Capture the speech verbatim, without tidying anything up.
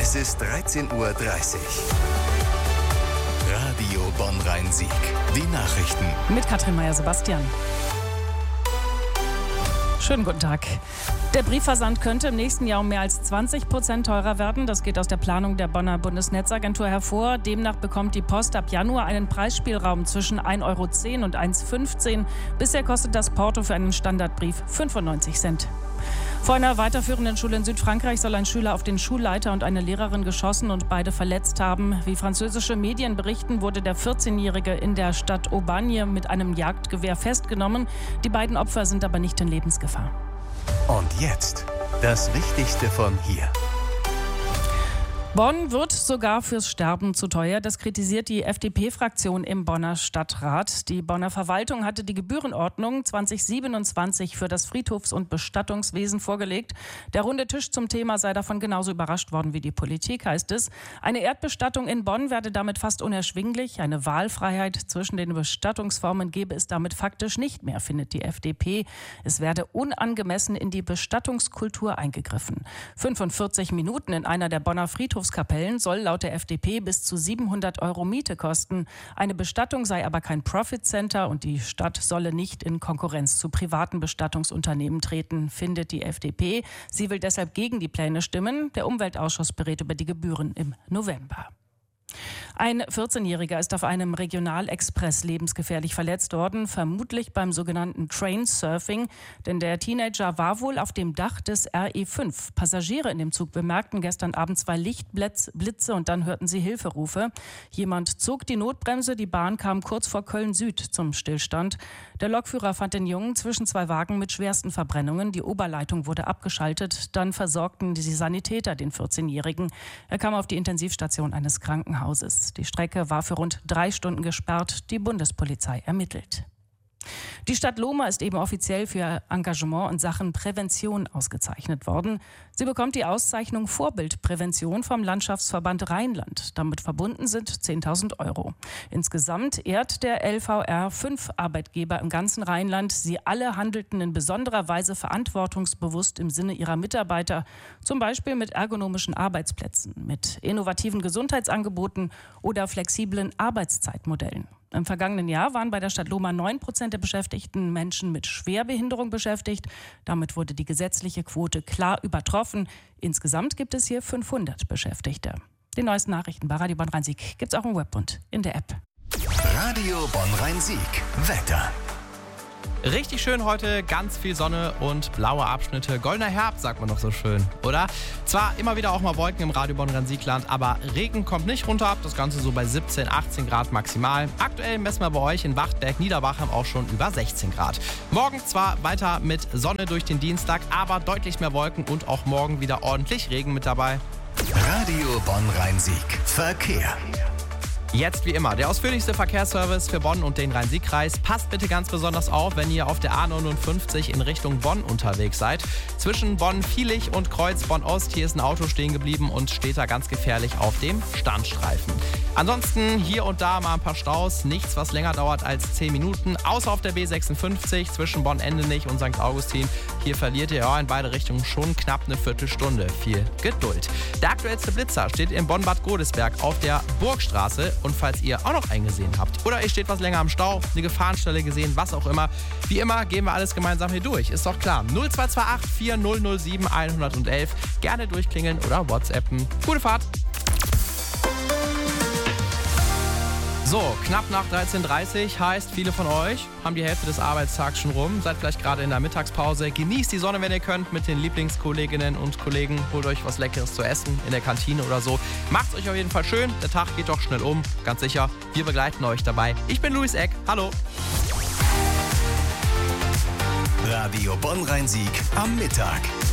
Es ist dreizehn Uhr dreißig. Radio Bonn-Rhein-Sieg. Die Nachrichten. Mit Katrin Meier-Sebastian. Schönen guten Tag. Der Briefversand könnte im nächsten Jahr um mehr als zwanzig Prozent teurer werden. Das geht aus der Planung der Bonner Bundesnetzagentur hervor. Demnach bekommt die Post ab Januar einen Preisspielraum zwischen ein Euro zehn und eins Euro fünfzehn. Bisher kostet das Porto für einen Standardbrief fünfundneunzig Cent. Vor einer weiterführenden Schule in Südfrankreich soll ein Schüler auf den Schulleiter und eine Lehrerin geschossen und beide verletzt haben. Wie französische Medien berichten, wurde der vierzehnjährige in der Stadt Aubagne mit einem Jagdgewehr festgenommen. Die beiden Opfer sind aber nicht in Lebensgefahr. Und jetzt das Wichtigste von hier. Bonn wird sogar fürs Sterben zu teuer. Das kritisiert die F D P-Fraktion im Bonner Stadtrat. Die Bonner Verwaltung hatte die Gebührenordnung zwanzig siebenundzwanzig für das Friedhofs- und Bestattungswesen vorgelegt. Der runde Tisch zum Thema sei davon genauso überrascht worden wie die Politik, heißt es. Eine Erdbestattung in Bonn werde damit fast unerschwinglich. Eine Wahlfreiheit zwischen den Bestattungsformen gebe es damit faktisch nicht mehr, findet die F D P. Es werde unangemessen in die Bestattungskultur eingegriffen. fünfundvierzig Minuten in einer der Bonner Friedhofs Kapellen soll laut der F D P bis zu siebenhundert Euro Miete kosten. Eine Bestattung sei aber kein Profit-Center und die Stadt solle nicht in Konkurrenz zu privaten Bestattungsunternehmen treten, findet die F D P. Sie will deshalb gegen die Pläne stimmen. Der Umweltausschuss berät über die Gebühren im November. Ein vierzehnjähriger ist auf einem Regionalexpress lebensgefährlich verletzt worden, vermutlich beim sogenannten Trainsurfing, denn der Teenager war wohl auf dem Dach des R E fünf. Passagiere in dem Zug bemerkten gestern Abend zwei Lichtblitze und dann hörten sie Hilferufe. Jemand zog die Notbremse, die Bahn kam kurz vor Köln Süd zum Stillstand. Der Lokführer fand den Jungen zwischen zwei Wagen mit schwersten Verbrennungen. Die Oberleitung wurde abgeschaltet, dann versorgten die Sanitäter den vierzehnjährigen. Er kam auf die Intensivstation eines Krankenhauses. Die Strecke war für rund drei Stunden gesperrt. Die Bundespolizei ermittelt. Die Stadt Lohmar ist eben offiziell für ihr Engagement in Sachen Prävention ausgezeichnet worden. Sie bekommt die Auszeichnung Vorbildprävention vom Landschaftsverband Rheinland. Damit verbunden sind zehntausend Euro. Insgesamt ehrt der L V R fünf Arbeitgeber im ganzen Rheinland. Sie alle handelten in besonderer Weise verantwortungsbewusst im Sinne ihrer Mitarbeiter. Zum Beispiel mit ergonomischen Arbeitsplätzen, mit innovativen Gesundheitsangeboten oder flexiblen Arbeitszeitmodellen. Im vergangenen Jahr waren bei der Stadt Lohmar neun Prozent der beschäftigten Menschen mit Schwerbehinderung beschäftigt. Damit wurde die gesetzliche Quote klar übertroffen. Insgesamt gibt es hier fünfhundert Beschäftigte. Die neuesten Nachrichten bei Radio Bonn-Rhein-Sieg gibt es auch im Web und in der App. Radio Bonn-Rhein-Sieg. Wetter. Richtig schön heute, ganz viel Sonne und blaue Abschnitte. Goldener Herbst, sagt man doch so schön, oder? Zwar immer wieder auch mal Wolken im Radio Bonn-Rhein-Sieg-Land, aber Regen kommt nicht runter. Das Ganze so bei siebzehn, achtzehn Grad maximal. Aktuell messen wir bei euch in Wachtberg, Niederwachem auch schon über sechzehn Grad. Morgen zwar weiter mit Sonne durch den Dienstag, aber deutlich mehr Wolken und auch morgen wieder ordentlich Regen mit dabei. Radio Bonn-Rhein-Sieg. Verkehr. Jetzt wie immer der ausführlichste Verkehrsservice für Bonn und den Rhein-Sieg-Kreis. Passt bitte ganz besonders auf, wenn ihr auf der A neunundfünfzig in Richtung Bonn unterwegs seid. Zwischen Bonn-Viehlich und Kreuz Bonn-Ost, hier ist ein Auto stehen geblieben und steht da ganz gefährlich auf dem Standstreifen. Ansonsten hier und da mal ein paar Staus, nichts was länger dauert als zehn Minuten, außer auf der B sechsundfünfzig zwischen Bonn-Endenich und Sankt Augustin. Hier verliert ihr ja in beide Richtungen schon knapp eine Viertelstunde. Viel Geduld. Der aktuellste Blitzer steht in Bonn-Bad Godesberg auf der Burgstraße. Und falls ihr auch noch einen gesehen habt oder ihr steht was länger am Stau, eine Gefahrenstelle gesehen, was auch immer, wie immer gehen wir alles gemeinsam hier durch. Ist doch klar. null zwei zwei acht vier null null sieben eins eins eins. Gerne durchklingeln oder WhatsAppen. Gute Fahrt! So, knapp nach dreizehn Uhr dreißig heißt, viele von euch haben die Hälfte des Arbeitstags schon rum, seid vielleicht gerade in der Mittagspause. Genießt die Sonne, wenn ihr könnt, mit den Lieblingskolleginnen und Kollegen. Holt euch was Leckeres zu essen in der Kantine oder so. Macht's euch auf jeden Fall schön. Der Tag geht doch schnell um, ganz sicher. Wir begleiten euch dabei. Ich bin Luis Eck. Hallo. Radio Bonn-Rhein-Sieg am Mittag.